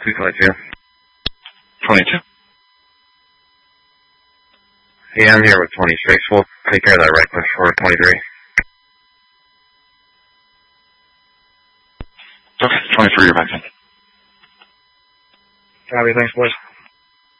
222. 22. Yeah, I'm here with 26. We'll take care of that right push for 23. Okay, 23, you're back in. Copy, thanks, boys.